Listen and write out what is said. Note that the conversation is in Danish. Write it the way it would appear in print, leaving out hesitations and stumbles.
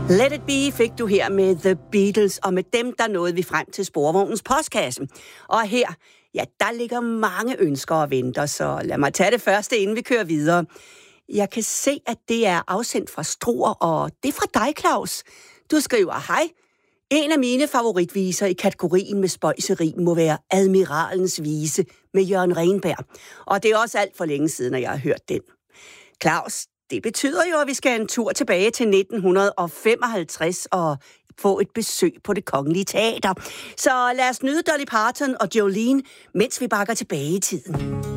Let It Be fik du her med The Beatles, og med dem der nåede vi frem til Sporvognens postkasse. Og her, ja, der ligger mange ønsker og venter, så lad mig tage det første, inden vi kører videre. Jeg kan se, at det er afsendt fra Struer, og det er fra dig, Claus. Du skriver, hej. En af mine favoritviser i kategorien med spøjseri må være Admiralens vise med Jørgen Renberg. Og det er også alt for længe siden, at jeg har hørt den. Claus, det betyder jo, at vi skal en tur tilbage til 1955 og få et besøg på Det Kongelige Teater. Så lad os nyde Dolly Parton og Jolene, mens vi bakker tilbage i tiden.